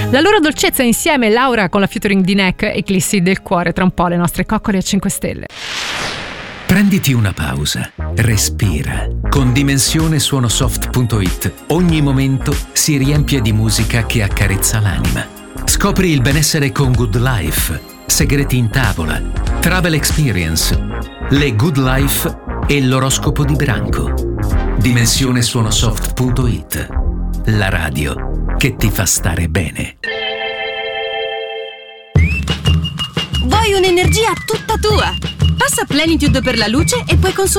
La loro dolcezza insieme Laura con la featuring di Neck e Clissi del Cuore, tra un po' le nostre coccole a 5 stelle. Prenditi una pausa, respira. Con dimensionesuonosoft.it ogni momento si riempie di musica che accarezza l'anima. Scopri il benessere con Good Life, segreti in tavola, travel experience, le Good Life e l'oroscopo di branco. Dimensionesuonosoft.it, la radio che ti fa stare bene. Vuoi un'energia tutta tua? Passa Plenitude per la luce e puoi consumare